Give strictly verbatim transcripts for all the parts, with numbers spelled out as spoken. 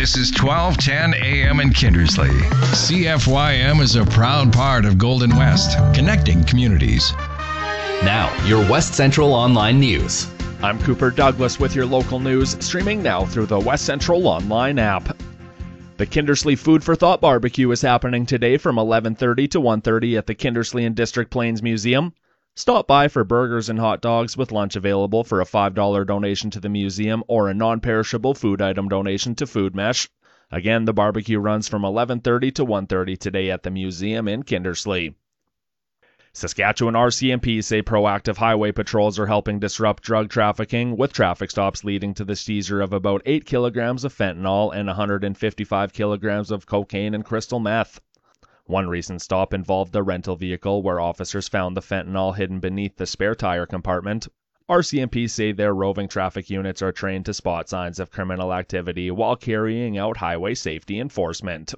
This is twelve ten A M in Kindersley. C F Y M is a proud part of Golden West, connecting communities. Now, your West Central Online News. I'm Cooper Douglas with your local news, streaming now through the West Central Online app. The Kindersley Food for Thought Barbecue is happening today from eleven thirty to one thirty at the Kindersley and District Plains Museum. Stop by for burgers and hot dogs with lunch available for a five dollars donation to the museum or a non-perishable food item donation to Food Mesh. Again, the barbecue runs from eleven thirty to one thirty today at the museum in Kindersley. Saskatchewan R C M P say proactive highway patrols are helping disrupt drug trafficking, with traffic stops leading to the seizure of about eight kilograms of fentanyl and one hundred fifty-five kilograms of cocaine and crystal meth. One recent stop involved a rental vehicle where officers found the fentanyl hidden beneath the spare tire compartment. R C M P say their roving traffic units are trained to spot signs of criminal activity while carrying out highway safety enforcement.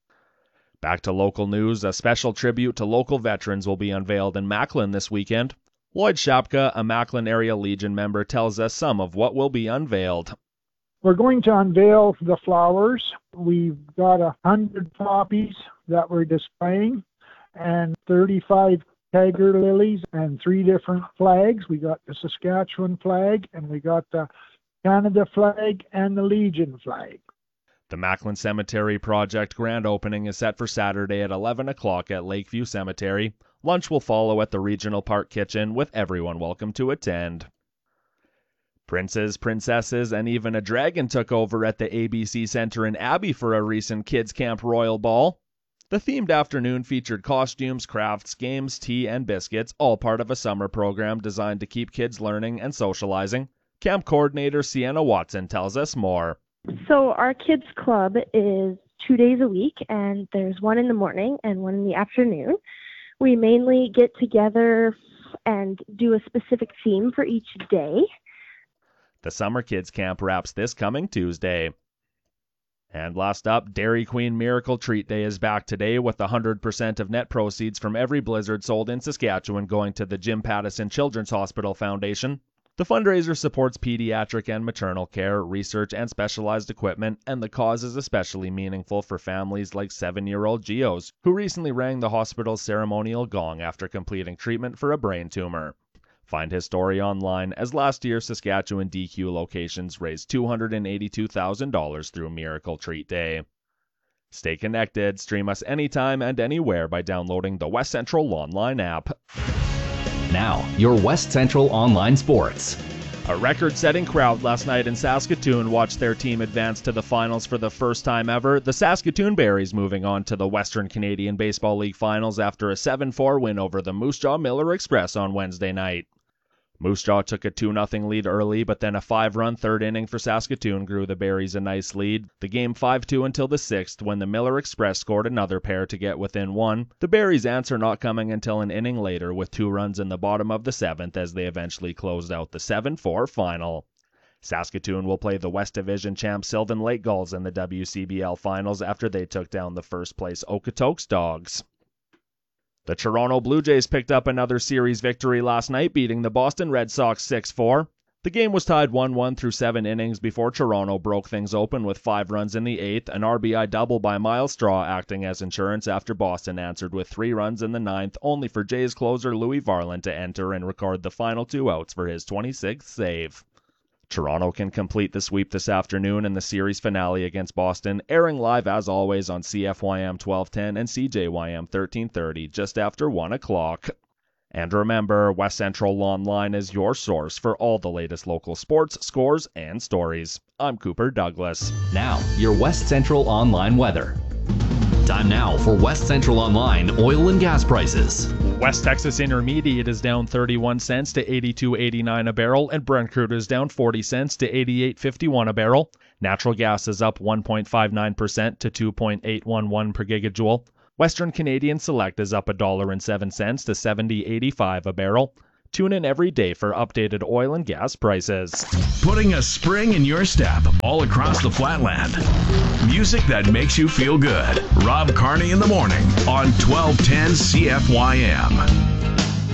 Back to local news, a special tribute to local veterans will be unveiled in Macklin this weekend. Lloyd Shapka, a Macklin Area Legion member, tells us some of what will be unveiled. We're going to unveil the flowers. We've got a hundred poppies that we're displaying and thirty-five tiger lilies and three different flags. We got the Saskatchewan flag and we got the Canada flag and the Legion flag. The Macklin Cemetery Project grand opening is set for Saturday at eleven o'clock at Lakeview Cemetery. Lunch will follow at the Regional Park Kitchen, with everyone welcome to attend. Princes, princesses, and even a dragon took over at the A B C Centre in Abbey for a recent Kids Camp Royal Ball. The themed afternoon featured costumes, crafts, games, tea, and biscuits, all part of a summer program designed to keep kids learning and socializing. Camp coordinator Sienna Watson tells us more. So our kids club is two days a week, and there's one in the morning and one in the afternoon. We mainly get together and do a specific theme for each day. The Summer Kids Camp wraps this coming Tuesday. And last up, Dairy Queen Miracle Treat Day is back today, with one hundred percent of net proceeds from every blizzard sold in Saskatchewan going to the Jim Pattison Children's Hospital Foundation. The fundraiser supports pediatric and maternal care, research, and specialized equipment, and the cause is especially meaningful for families like seven-year-old Geos, who recently rang the hospital's ceremonial gong after completing treatment for a brain tumor. Find his story online, as last year Saskatchewan D Q locations raised two hundred eighty-two thousand dollars through Miracle Treat Day. Stay connected, stream us anytime and anywhere by downloading the West Central Online app. Now, your West Central Online Sports. A record-setting crowd last night in Saskatoon watched their team advance to the finals for the first time ever. The Saskatoon Berries moving on to the Western Canadian Baseball League Finals after a seven four win over the Moose Jaw Miller Express on Wednesday night. Moose Jaw took a two nothing lead early, but then a five-run third inning for Saskatoon grew the Berries a nice lead. The game five two until the sixth, when the Miller Express scored another pair to get within one. The Berries' answer not coming until an inning later, with two runs in the bottom of the seventh as they eventually closed out the seven four final. Saskatoon will play the West Division champ Sylvan Lake Gulls in the W C B L Finals after they took down the first-place Okotoks Dogs. The Toronto Blue Jays picked up another series victory last night, beating the Boston Red Sox six four. The game was tied one one through seven innings before Toronto broke things open with five runs in the eighth, an R B I double by Miles Straw acting as insurance after Boston answered with three runs in the ninth, only for Jays closer Louis Varland to enter and record the final two outs for his twenty-sixth save. Toronto can complete the sweep this afternoon in the series finale against Boston, airing live as always on C F Y M twelve ten and C J Y M thirteen thirty just after one o'clock. And remember, West Central Online is your source for all the latest local sports, scores, and stories. I'm Cooper Douglas. Now, your West Central Online weather. Time now for West Central Online oil and gas prices. West Texas Intermediate is down thirty-one cents to eighty-two eighty-nine a barrel, and Brent crude is down forty cents to eighty-eight fifty-one a barrel. Natural gas is up one point five nine percent to two point eight one one per gigajoule. Western Canadian Select is up one dollar and seven cents to seventy eighty-five a barrel. Tune in every day for updated oil and gas prices. Putting a spring in your step all across the flatland. Music that makes you feel good. Rob Carney in the morning on twelve ten C F Y M.